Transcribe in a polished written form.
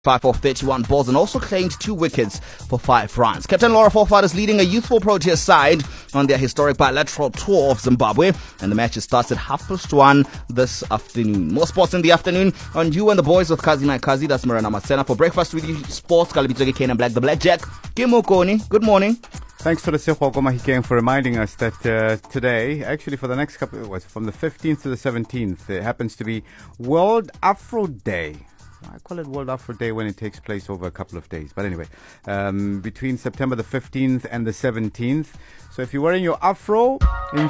5 off 31 balls and also claimed 2 wickets for 5 runs. Captain Laura Forfard is leading a youthful Proteas side on their historic bilateral tour of Zimbabwe, and the match starts at 1:30 this afternoon. More sports in the afternoon on You and the Boys with Kazi Naikazi. That's Marana Masena. For breakfast with you, sports, Kalabitsoke Kane and Black, the Blackjack. Kimo Koni, good morning. Thanks to the Sekho Mahikeng for reminding us that today, actually for the next couple of weeks, from the 15th to the 17th, it happens to be World Afro Day. I call it World Afro Day when it takes place over a couple of days. But anyway, between September the 15th and the 17th. So if you're wearing your afro, enjoy.